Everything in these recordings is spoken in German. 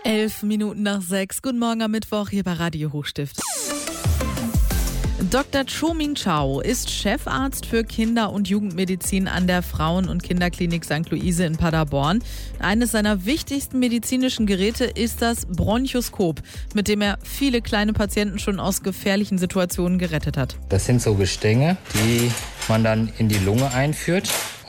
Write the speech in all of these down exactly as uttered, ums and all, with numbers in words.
Elf Minuten nach sechs. Guten Morgen am Mittwoch hier bei Radio Hochstift. Doktor Cho-Ming Chao ist Chefarzt für Kinder- und Jugendmedizin an der Frauen- und Kinderklinik Sankt Luise in Paderborn. Eines seiner wichtigsten medizinischen Geräte ist das Bronchoskop, mit dem er viele kleine Patienten schon aus gefährlichen Situationen gerettet hat. Das sind so Gestänge, die man dann in die Lunge einführt,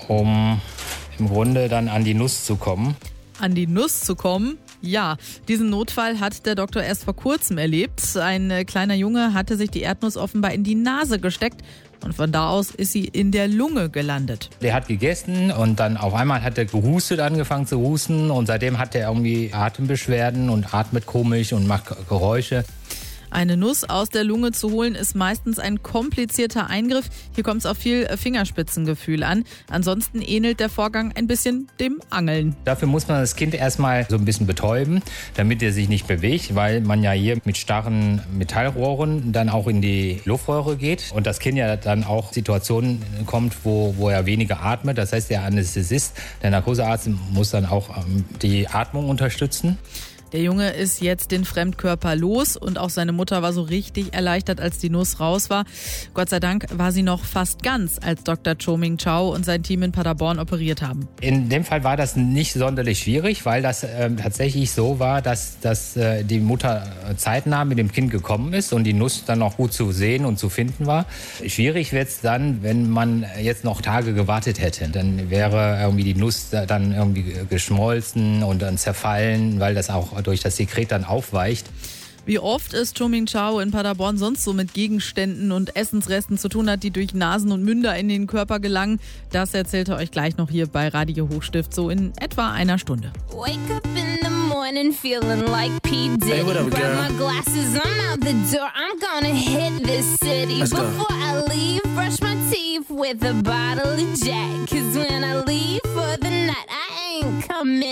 um im Grunde dann an die Nuss zu kommen. An die Nuss zu kommen? Ja, diesen Notfall hat der Doktor erst vor kurzem erlebt. Ein äh, kleiner Junge hatte sich die Erdnuss offenbar in die Nase gesteckt und von da aus ist sie in der Lunge gelandet. Der hat gegessen und dann auf einmal hat er gehustet, angefangen zu husten und seitdem hat er irgendwie Atembeschwerden und atmet komisch und macht Geräusche. Eine Nuss aus der Lunge zu holen, ist meistens ein komplizierter Eingriff. Hier kommt es auf viel Fingerspitzengefühl an. Ansonsten ähnelt der Vorgang ein bisschen dem Angeln. Dafür muss man das Kind erstmal so ein bisschen betäuben, damit er sich nicht bewegt, weil man ja hier mit starren Metallrohren dann auch in die Luftröhre geht und das Kind ja dann auch Situationen kommt, wo, wo er weniger atmet. Das heißt, der Anästhesist, der Narkosearzt muss dann auch ähm, die Atmung unterstützen. Der Junge ist jetzt den Fremdkörper los und auch seine Mutter war so richtig erleichtert, als die Nuss raus war. Gott sei Dank war sie noch fast ganz, als Doktor Cho-Ming Chao und sein Team in Paderborn operiert haben. In dem Fall war das nicht sonderlich schwierig, weil das äh, tatsächlich so war, dass, dass äh, die Mutter zeitnah mit dem Kind gekommen ist und die Nuss dann auch gut zu sehen und zu finden war. Schwierig wird es dann, wenn man jetzt noch Tage gewartet hätte. Dann wäre irgendwie die Nuss dann irgendwie geschmolzen und dann zerfallen, weil das auch durch das Sekret dann aufweicht. Wie oft es Cho-Ming Chao in Paderborn sonst so mit Gegenständen und Essensresten zu tun hat, die durch Nasen und Münder in den Körper gelangen, das erzählt er euch gleich noch hier bei Radio Hochstift, so in etwa einer Stunde. Wake up in the morning feeling like P. Diddy. Hey, what up, Grab girl? my glasses, I'm out the door. I'm gonna hit this city. Let's go. Before I leave, brush my teeth with a bottle of Jack. Cause when I leave for the night, I ain't coming